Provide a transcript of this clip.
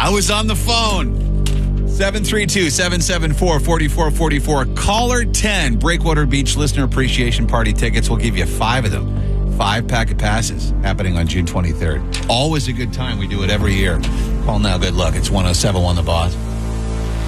I was on the phone. 732-774-4444. Caller 10. Breakwater Beach Listener Appreciation Party tickets. We'll give you 5 of them. 5-packet passes happening on June 23rd. Always a good time. We do it every year. Call now. Good luck. It's 107.1 The Boss.